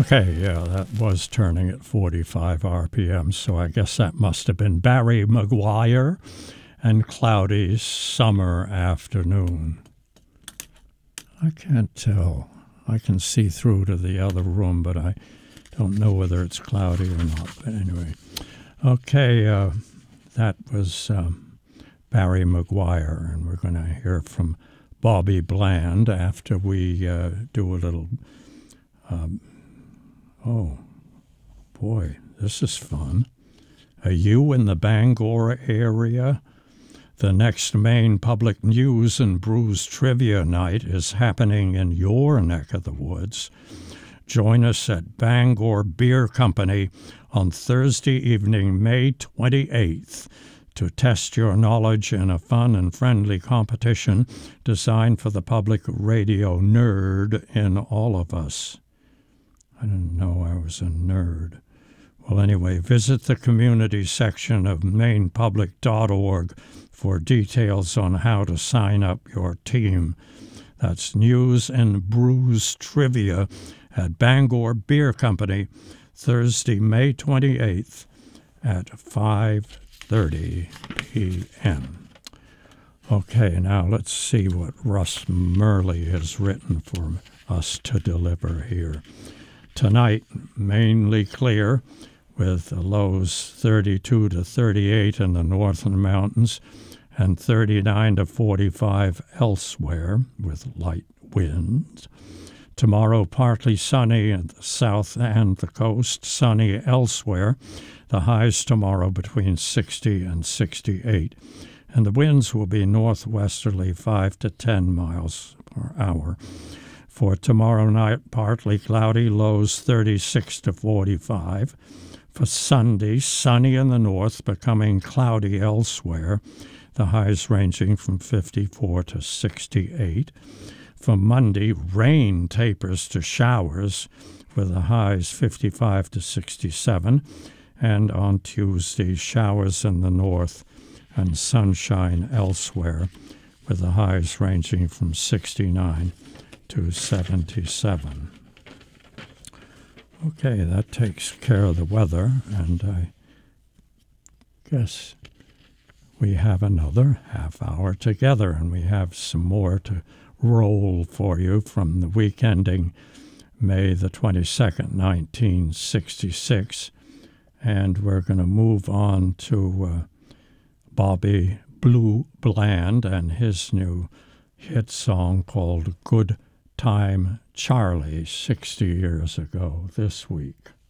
Okay, yeah, that was turning at 45 RPM, so I guess that must have been Barry Maguire and Cloudy Summer Afternoon. I can't tell. I can see through to the other room, but I don't know whether it's cloudy or not. But anyway, okay, that was Barry Maguire, and we're going to hear from Bobby Bland after we do a little... oh, boy, this is fun. Are you in the Bangor area? The next main public news and brews trivia night is happening in your neck of the woods. Join us at Bangor Beer Company on Thursday evening, May 28th, to test your knowledge in a fun and friendly competition designed for the public radio nerd in all of us. I didn't know I was a nerd. Well, anyway, visit the community section of mainpublic.org for details on how to sign up your team. That's News and Brews Trivia at Bangor Beer Company, Thursday, May 28th at 5:30 p.m. Okay, now let's see what Russ Murley has written for us to deliver here. Tonight, mainly clear, with the lows 32 to 38 in the northern mountains and 39 to 45 elsewhere with light winds. Tomorrow, partly sunny in the south and the coast, sunny elsewhere. The highs tomorrow between 60 and 68. And the winds will be northwesterly 5 to 10 miles per hour. For tomorrow night, partly cloudy, lows 36 to 45. For Sunday, sunny in the north, becoming cloudy elsewhere, the highs ranging from 54 to 68. For Monday, rain tapers to showers, with the highs 55 to 67. And on Tuesday, showers in the north and sunshine elsewhere, with the highs ranging from 69 to 77. Okay, that takes care of the weather, and I guess we have another half hour together, and we have some more to roll for you from the week ending May the 22nd, 1966, and we're going to move on to Bobby Blue Bland and his new hit song called Good Time Charlie, 60 years ago this week.